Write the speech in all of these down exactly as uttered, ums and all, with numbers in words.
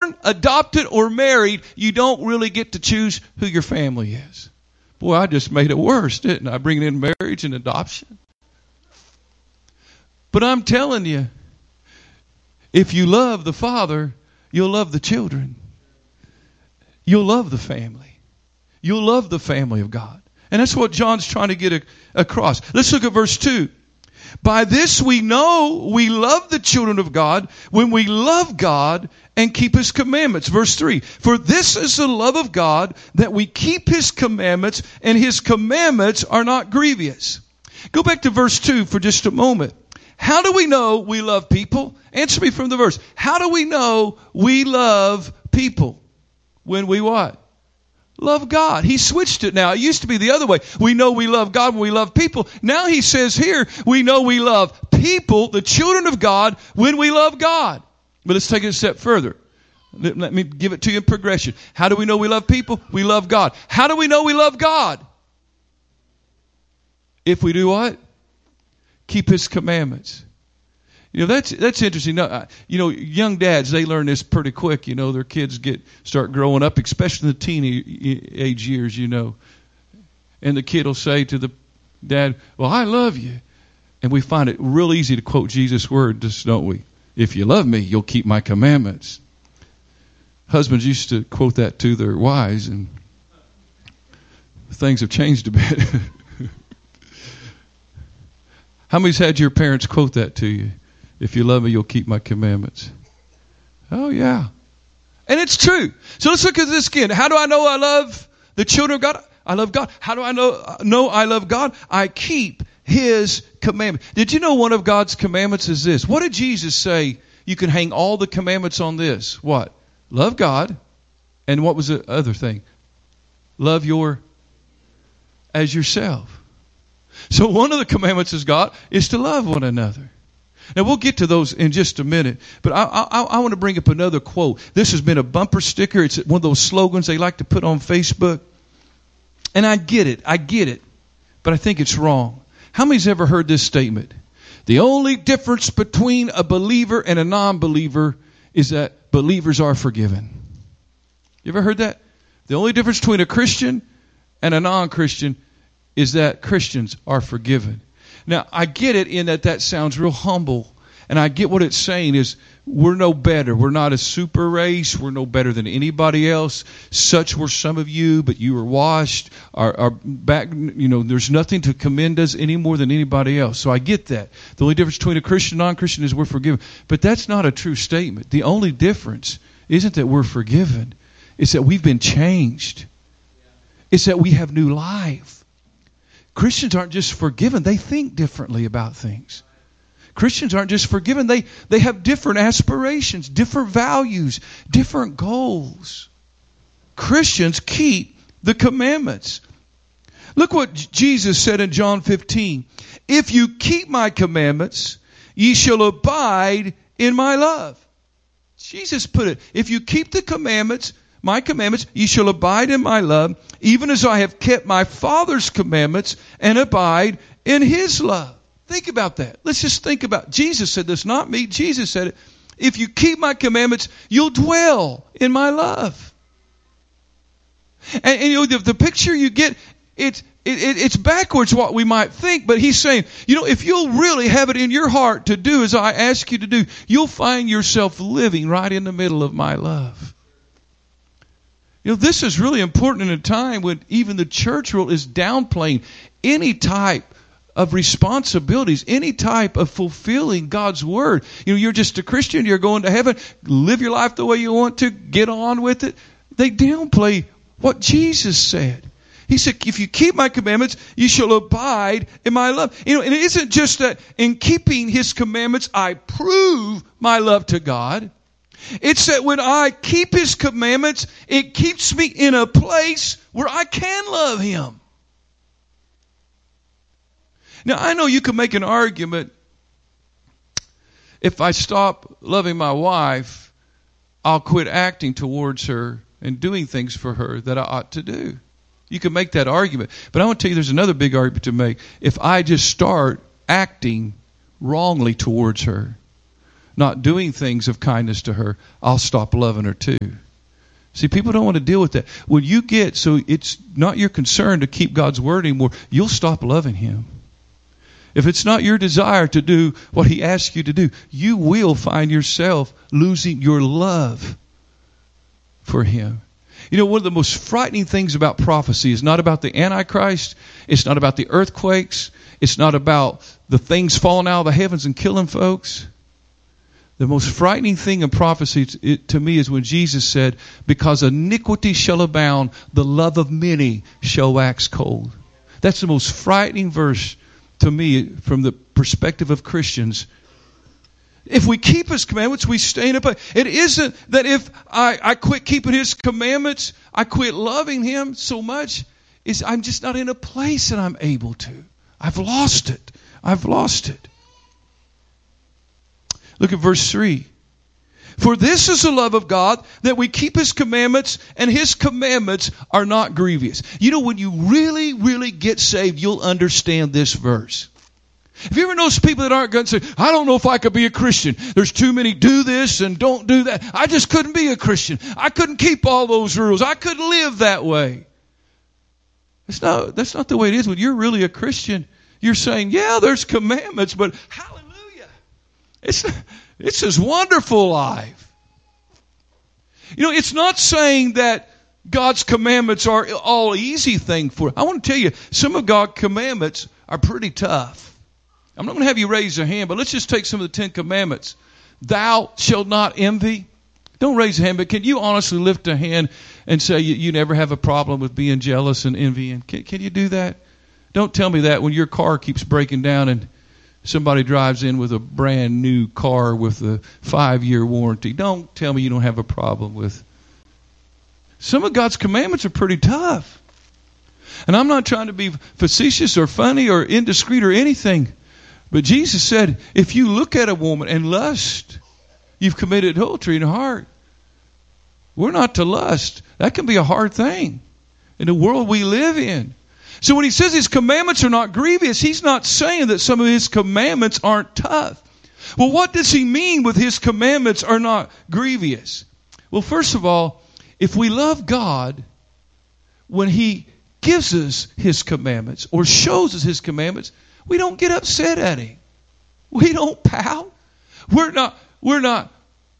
born, adopted, or married, you don't really get to choose who your family is. Boy, I just made it worse, didn't I? Bringing in marriage and adoption. But I'm telling you, if you love the Father, you'll love the children. You'll love the family. You'll love the family of God. And that's what John's trying to get a, across. Let's look at verse two. By this we know we love the children of God when we love God and keep His commandments. Verse three. For this is the love of God, that we keep His commandments, and His commandments are not grievous. Go back to verse two for just a moment. How do we know we love people? Answer me from the verse. How do we know we love people? When we what? Love God. He switched it now. It used to be the other way. We know we love God when we love people. Now He says here, we know we love people, the children of God, when we love God. But let's take it a step further. Let, let me give it to you in progression. How do we know we love people? We love God. How do we know we love God? If we do what? Keep His commandments. You know, that's that's interesting. You know, young dads, they learn this pretty quick. You know, their kids get start growing up, especially in the teenage years, you know. And the kid will say to the dad, well, I love you. And we find it real easy to quote Jesus' word, just don't we? If you love me, you'll keep my commandments. Husbands used to quote that to their wives, and things have changed a bit. How many's had your parents quote that to you? If you love me, you'll keep my commandments. Oh, yeah. And it's true. So let's look at this again. How do I know I love the children of God? I love God. How do I know, know I love God? I keep His commandments. Did you know one of God's commandments is this? What did Jesus say? You can hang all the commandments on this. What? Love God. And what was the other thing? Love your as yourself. So one of the commandments is God is to love one another. Now, we'll get to those in just a minute, but I, I, I want to bring up another quote. This has been a bumper sticker. It's one of those slogans they like to put on Facebook. And I get it. I get it. But I think it's wrong. How many's ever heard this statement? The only difference between a believer and a non-believer is that believers are forgiven. You ever heard that? The only difference between a Christian and a non-Christian is that Christians are forgiven. Now, I get it in that that sounds real humble. And I get what it's saying is we're no better. We're not a super race. We're no better than anybody else. Such were some of you, but you were washed. Our, our back, you know, there's nothing to commend us any more than anybody else. So I get that. The only difference between a Christian and non-Christian is we're forgiven. But that's not a true statement. The only difference isn't that we're forgiven. It's that we've been changed. It's that we have new life. Christians aren't just forgiven. They think differently about things. Christians aren't just forgiven. They, they have different aspirations, different values, different goals. Christians keep the commandments. Look what Jesus said in John fifteen. If you keep my commandments, ye shall abide in my love. Jesus put it. If you keep the commandments, my commandments, ye shall abide in my love, even as I have kept my Father's commandments and abide in His love. Think about that. Let's just think about, Jesus said this, not me. Jesus said it. If you keep my commandments, you'll dwell in my love. And, and you know, the, the picture you get, it's, it, it's backwards what we might think, but He's saying, you know, if you'll really have it in your heart to do as I ask you to do, you'll find yourself living right in the middle of my love. You know, this is really important in a time when even the church world is downplaying any type of responsibilities, any type of fulfilling God's word. You know, you're just a Christian, you're going to heaven, live your life the way you want to, get on with it. They downplay what Jesus said. He said, if you keep my commandments, you shall abide in my love. You know, and it isn't just that in keeping His commandments, I prove my love to God. It's that when I keep His commandments, it keeps me in a place where I can love Him. Now, I know you can make an argument, if I stop loving my wife, I'll quit acting towards her and doing things for her that I ought to do. You can make that argument. But I want to tell you there's another big argument to make. If I just start acting wrongly towards her, not doing things of kindness to her, I'll stop loving her too. See, people don't want to deal with that. When you get, so it's not your concern to keep God's word anymore, you'll stop loving him. If it's not your desire to do what he asks you to do, you will find yourself losing your love for him. You know, one of the most frightening things about prophecy is not about the Antichrist. It's not about the earthquakes. It's not about the things falling out of the heavens and killing folks. The most frightening thing in prophecy it, to me is when Jesus said, because iniquity shall abound, the love of many shall wax cold. That's the most frightening verse to me from the perspective of Christians. If we keep his commandments, we stay in a place. It isn't that if I, I quit keeping his commandments, I quit loving him so much. It's, I'm just not in a place that I'm able to. I've lost it. I've lost it. Look at verse three. For this is the love of God, that we keep his commandments, and his commandments are not grievous. You know, when you really, really get saved, you'll understand this verse. Have you ever noticed people that aren't going to say, I don't know if I could be a Christian. There's too many do this and don't do that. I just couldn't be a Christian. I couldn't keep all those rules. I couldn't live that way. That's not, that's not the way it is. When you're really a Christian, you're saying, yeah, there's commandments, but hallelujah. It's, it's this wonderful life. You know, it's not saying that God's commandments are all easy thing for. I want to tell you, some of God's commandments are pretty tough. I'm not going to have you raise your hand, but let's just take some of the Ten Commandments. Thou shalt not envy. Don't raise a hand, but can you honestly lift a hand and say you, you never have a problem with being jealous and envying? Can, can you do that? Don't tell me that when your car keeps breaking down and somebody drives in with a brand new car with a five-year warranty. Don't tell me you don't have a problem with. Some of God's commandments are pretty tough. And I'm not trying to be facetious or funny or indiscreet or anything. But Jesus said, if you look at a woman and lust, you've committed adultery in the heart. We're not to lust. That can be a hard thing in the world we live in. So when he says his commandments are not grievous, he's not saying that some of his commandments aren't tough. Well, what does he mean with his commandments are not grievous? Well, first of all, if we love God, when he gives us his commandments or shows us his commandments, we don't get upset at him. We don't pout. We're not, we're not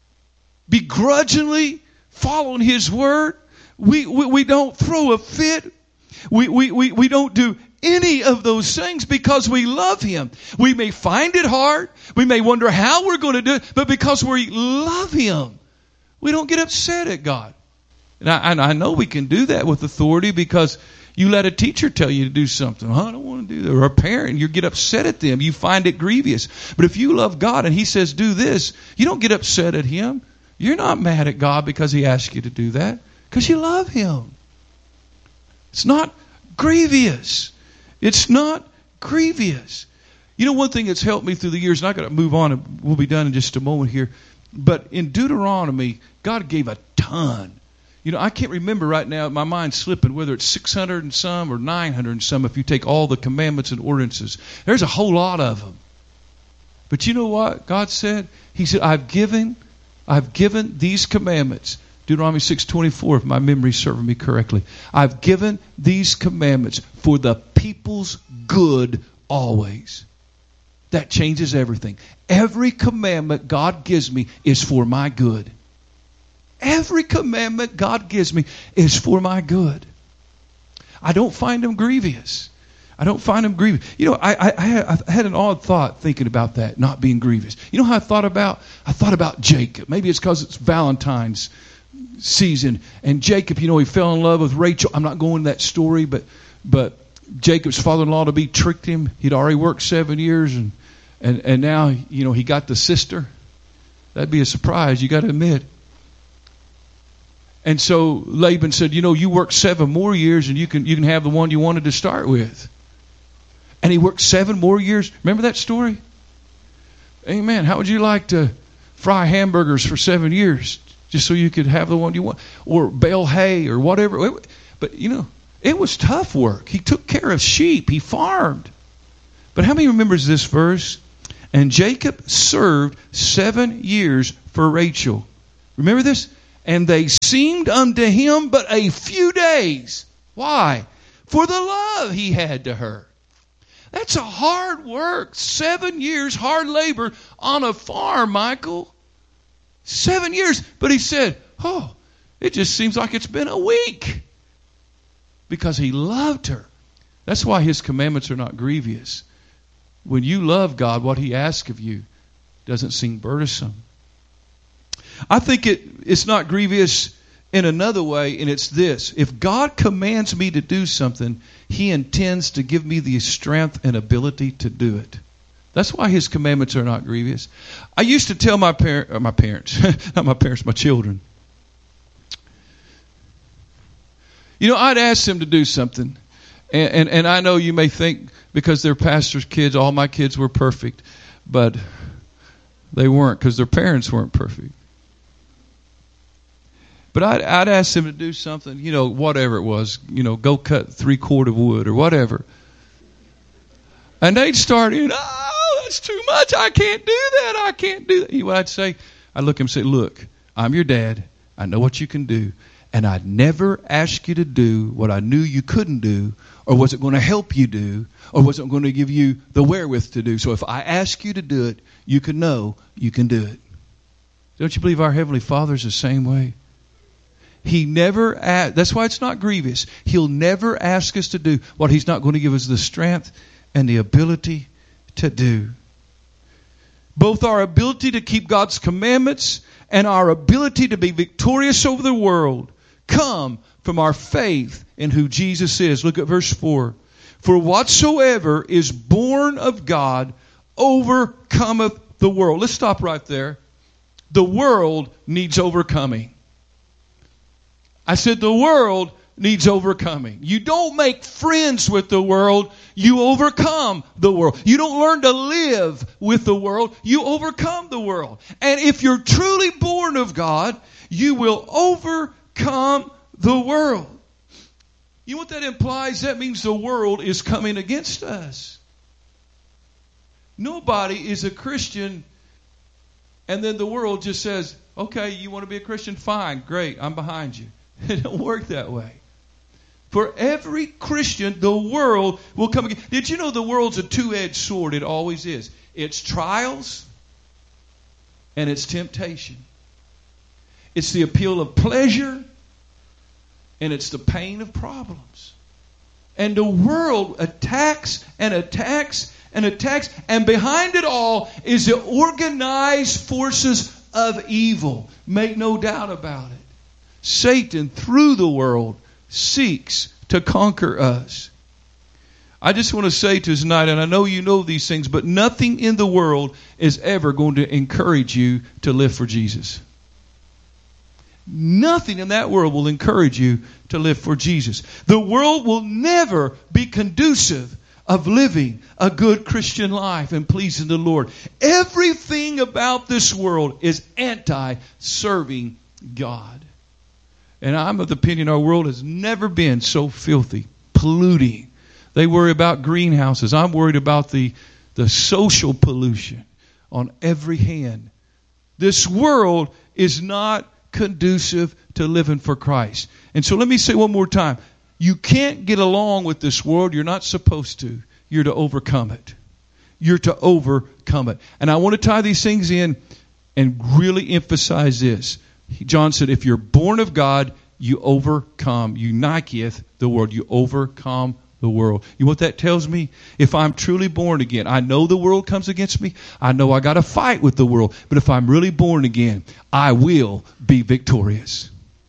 begrudgingly following his word. We, we, we don't throw a fit. We, we, we, we don't do any of those things because we love him. We may find it hard. We may wonder how we're going to do it, but because we love him, we don't get upset at God. And I, and I know we can do that with authority because you let a teacher tell you to do something. Oh, I don't want to do that. Or a parent, you get upset at them. You find it grievous. But if you love God and he says do this, you don't get upset at him. You're not mad at God because he asked you to do that because you love him. It's not grievous. It's not grievous. You know, one thing that's helped me through the years, and I've got to move on, and we'll be done in just a moment here. But in Deuteronomy, God gave a ton. You know, I can't remember right now, my mind's slipping, whether it's six hundred and some or nine hundred and some if you take all the commandments and ordinances. There's a whole lot of them. But you know what God said? He said, I've given, I've given these commandments. Deuteronomy six twenty-four, if my memory's serving me correctly. I've given these commandments for the people's good always. That changes everything. Every commandment God gives me is for my good. Every commandment God gives me is for my good. I don't find them grievous. I don't find them grievous. You know, I, I, I had an odd thought thinking about that, not being grievous. You know how I thought about? I thought about Jacob. Maybe it's because it's Valentine's season. And Jacob, you know, he fell in love with Rachel. I'm not going into that story, but but Jacob's father-in-law to be tricked him. He'd already worked seven years, and and and now, you know, he got the sister. That'd be a surprise, you got to admit. And so Laban said, you know, you work seven more years and you can you can have the one you wanted to start with. And he worked seven more years. Remember that story? Amen. How would you like to fry hamburgers for seven years just so you could have the one you want? Or bale hay or whatever. But, you know, it was tough work. He took care of sheep. He farmed. But how many remembers this verse? And Jacob served seven years for Rachel. Remember this? And they seemed unto him but a few days. Why? For the love he had to her. That's a hard work. Seven years hard labor on a farm, Michael. Seven years. But he said, oh, it just seems like it's been a week. Because he loved her. That's why his commandments are not grievous. When you love God, what he asks of you doesn't seem burdensome. I think it, it's not grievous in another way, and it's this. If God commands me to do something, he intends to give me the strength and ability to do it. That's why his commandments are not grievous. I used to tell my, par- my parents, not my parents, my children. You know, I'd ask them to do something. And, and, and I know you may think because they're pastors' kids, all my kids were perfect. But they weren't because their parents weren't perfect. But I'd, I'd ask them to do something, you know, whatever it was. You know, go cut three cord of wood or whatever. And they'd start in, oh, that's too much. I can't do that. I can't do that. You know what I'd say? I'd look at them and say, look, I'm your dad. I know what you can do. And I'd never ask you to do what I knew you couldn't do, or was it going to help you do, or was it going to give you the wherewith to do. So if I ask you to do it, you can know you can do it. Don't you believe our Heavenly Father's the same way? He never asked, that's why it's not grievous. He'll never ask us to do what he's not going to give us the strength and the ability to do. Both our ability to keep God's commandments and our ability to be victorious over the world come from our faith in who Jesus is. Look at verse four. For whatsoever is born of God overcometh the world. Let's stop right there. The world needs overcoming. I said the world needs overcoming. You don't make friends with the world. You overcome the world. You don't learn to live with the world. You overcome the world. And if you're truly born of God, you will overcome the world. You know what that implies? That means the world is coming against us. Nobody is a Christian and then the world just says, okay, you want to be a Christian? Fine, great, I'm behind you. It don't work that way. For every Christian, the world will come again. Did you know the world's a two-edged sword? It always is. It's trials and it's temptation. It's the appeal of pleasure and it's the pain of problems. And the world attacks and attacks and attacks. And behind it all is the organized forces of evil. Make no doubt about it. Satan, through the world, seeks to conquer us. I just want to say to us tonight, and I know you know these things, but nothing in the world is ever going to encourage you to live for Jesus. Nothing in that world will encourage you to live for Jesus. The world will never be conducive of living a good Christian life and pleasing the Lord. Everything about this world is anti-serving God. And I'm of the opinion our world has never been so filthy, polluting. They worry about greenhouses. I'm worried about the, the social pollution on every hand. This world is not conducive to living for Christ. And so let me say one more time. You can't get along with this world. You're not supposed to. You're to overcome it. You're to overcome it. And I want to tie these things in and really emphasize this. John said, if you're born of God, you overcome. You Niketh the world. You overcome the world. You know what that tells me? If I'm truly born again, I know the world comes against me. I know I got to fight with the world. But if I'm really born again, I will be victorious.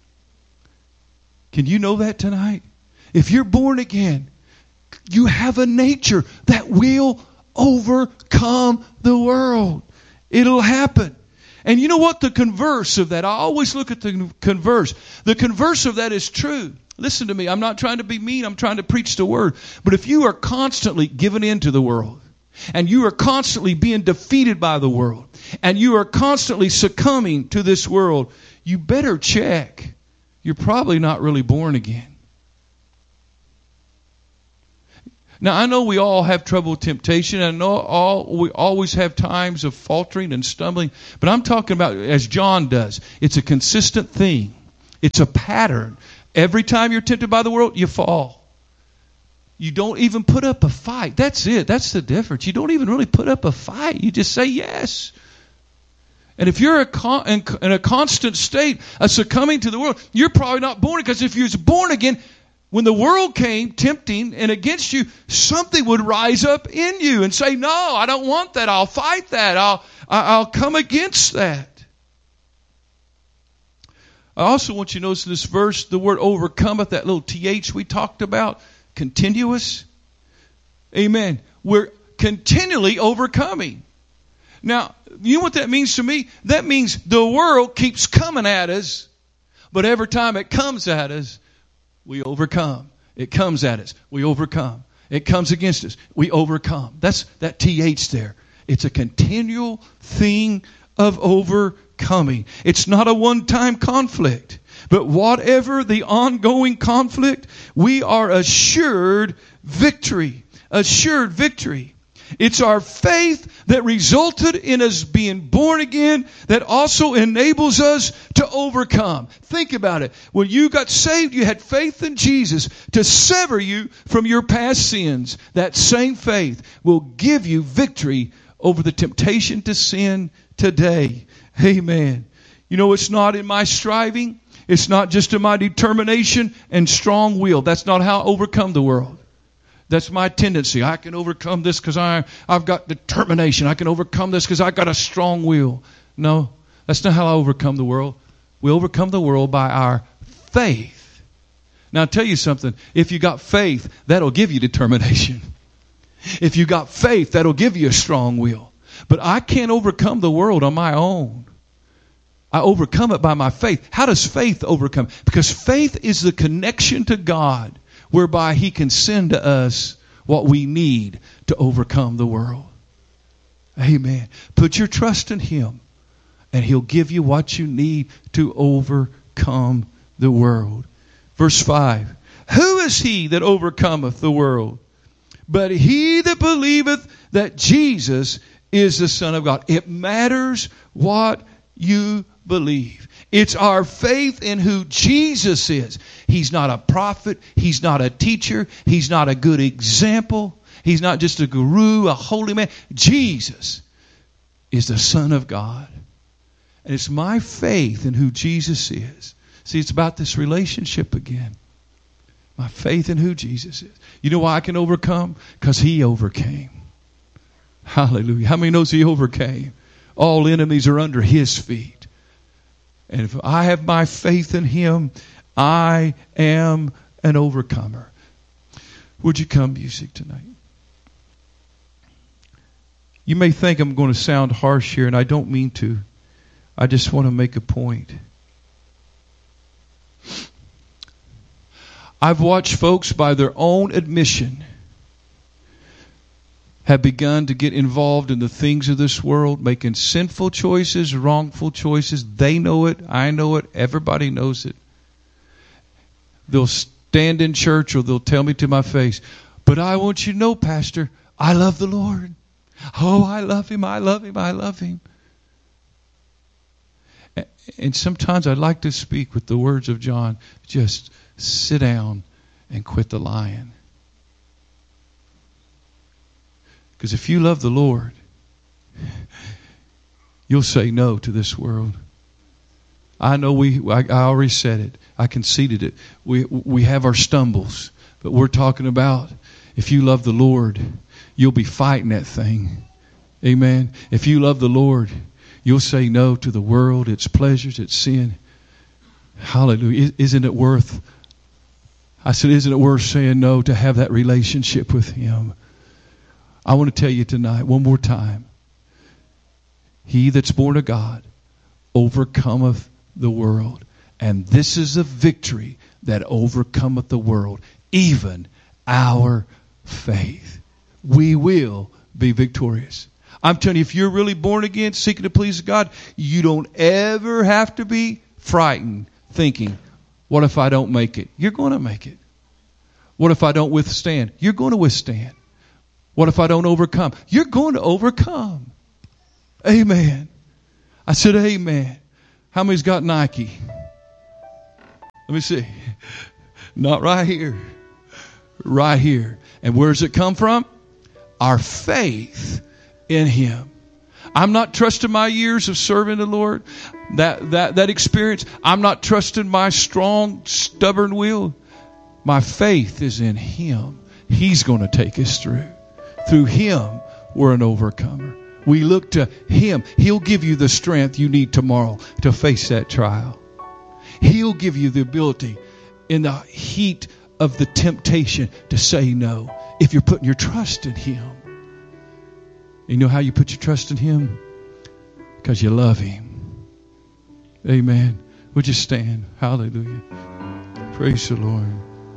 Can you know that tonight? If you're born again, you have a nature that will overcome the world. It'll happen. And you know what? The converse of that, I always look at the converse. The converse of that is true. Listen to me. I'm not trying to be mean. I'm trying to preach the word. But if you are constantly giving in to the world, and you are constantly being defeated by the world, and you are constantly succumbing to this world, you better check. You're probably not really born again. Now, I know we all have trouble with temptation. I know all we always have times of faltering and stumbling. But I'm talking about, as John does, it's a consistent thing. It's a pattern. Every time you're tempted by the world, you fall. You don't even put up a fight. That's it. That's the difference. You don't even really put up a fight. You just say yes. And if you're a con- in, in a constant state of succumbing to the world, you're probably not born again. Because if you was born again, when the world came tempting and against you, something would rise up in you and say, no, I don't want that. I'll fight that. I'll, I'll come against that. I also want you to notice in this verse, the word overcometh, that little T H we talked about, continuous. Amen. We're continually overcoming. Now, you know what that means to me? That means the world keeps coming at us, but every time it comes at us, we overcome. It comes at us. We overcome. It comes against us. We overcome. That's that T H there. It's a continual thing of overcoming. It's not a one-time conflict. But whatever the ongoing conflict, we are assured victory. Assured victory. It's our faith that resulted in us being born again that also enables us to overcome. Think about it. When you got saved, you had faith in Jesus to sever you from your past sins. That same faith will give you victory over the temptation to sin today. Amen. You know, it's not in my striving. It's not just in my determination and strong will. That's not how I overcome the world. That's my tendency. I can overcome this because I've got determination. I can overcome this because I've got a strong will. No, that's not how I overcome the world. We overcome the world by our faith. Now, I'll tell you something. If you got faith, that'll give you determination. If you got faith, that'll give you a strong will. But I can't overcome the world on my own. I overcome it by my faith. How does faith overcome? Because faith is the connection to God whereby He can send to us what we need to overcome the world. Amen. Put your trust in Him and He'll give you what you need to overcome the world. Verse five. Who is he that overcometh the world? But he that believeth that Jesus is the Son of God. It matters what you believe. It's our faith in who Jesus is. He's not a prophet. He's not a teacher. He's not a good example. He's not just a guru, a holy man. Jesus is the Son of God. And it's my faith in who Jesus is. See, it's about this relationship again. My faith in who Jesus is. You know why I can overcome? Because He overcame. Hallelujah. How many knows He overcame? All enemies are under His feet. And if I have my faith in Him, I am an overcomer. Would you come, music, tonight? You may think I'm going to sound harsh here, and I don't mean to. I just want to make a point. I've watched folks by their own admission have begun to get involved in the things of this world, making sinful choices, wrongful choices. They know it. I know it. Everybody knows it. They'll stand in church or they'll tell me to my face, but I want you to know, Pastor, I love the Lord. Oh, I love Him. I love Him. I love Him. And sometimes I'd like to speak with the words of John, just sit down and quit the lying. Because if you love the Lord, you'll say no to this world. I know we, I, I already said it. I conceded it. We, we have our stumbles, but we're talking about if you love the Lord, you'll be fighting that thing. Amen. If you love the Lord, you'll say no to the world, its pleasures, its sin. Hallelujah. Isn't it worth, I said, isn't it worth saying no to have that relationship with Him? I want to tell you tonight, one more time. He that's born of God overcometh the world. And this is the victory that overcometh the world, even our faith. We will be victorious. I'm telling you, if you're really born again, seeking to please God, you don't ever have to be frightened, thinking, what if I don't make it? You're going to make it. What if I don't withstand? You're going to withstand. What if I don't overcome? You're going to overcome. Amen. I said amen. How many's got Nike? Let me see. Not right here. Right here. And where does it come from? Our faith in Him. I'm not trusting my years of serving the Lord, that, that, that experience. I'm not trusting my strong, stubborn will. My faith is in Him. He's going to take us through. Through Him, we're an overcomer. We look to Him. He'll give you the strength you need tomorrow to face that trial. He'll give you the ability in the heat of the temptation to say no if you're putting your trust in Him. You know how you put your trust in Him? Because you love Him. Amen. Would you stand? Hallelujah. Praise the Lord.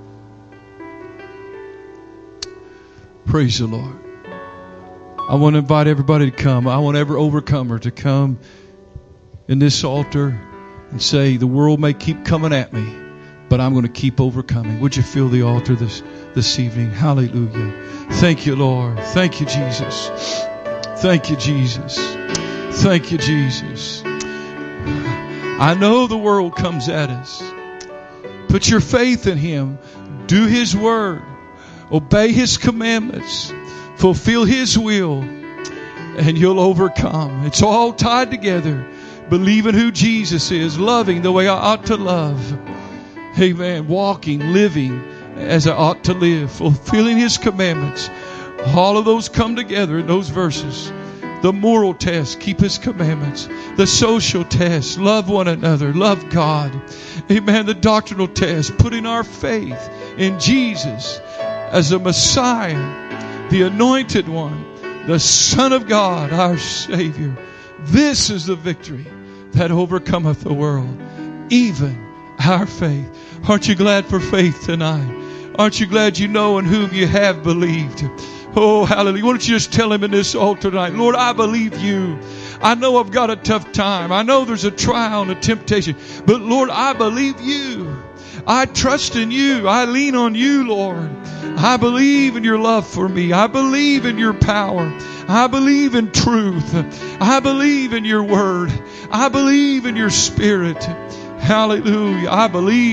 Praise the Lord. I want to invite everybody to come. I want every overcomer to come in this altar and say, the world may keep coming at me, but I'm going to keep overcoming. Would you feel the altar this, this evening? Hallelujah. Thank you, Lord. Thank you, Jesus. Thank you, Jesus. Thank you, Jesus. I know the world comes at us. Put your faith in Him. Do His word. Obey His commandments. Fulfill His will. And you'll overcome. It's all tied together. Believing who Jesus is. Loving the way I ought to love. Amen. Walking, living as I ought to live. Fulfilling His commandments. All of those come together in those verses. The moral test, keep His commandments. The social test, love one another, love God. Amen. The doctrinal test, putting our faith in Jesus as the Messiah, the Anointed One, the Son of God, our Savior. This is the victory that overcometh the world, even our faith. Aren't you glad for faith tonight? Aren't you glad you know in whom you have believed? Oh, hallelujah. Why don't you just tell Him in this altar tonight, Lord, I believe You. I know I've got a tough time. I know there's a trial and a temptation. But Lord, I believe You. I trust in You. I lean on You, Lord. I believe in Your love for me. I believe in Your power. I believe in truth. I believe in Your word. I believe in Your Spirit. Hallelujah. I believe.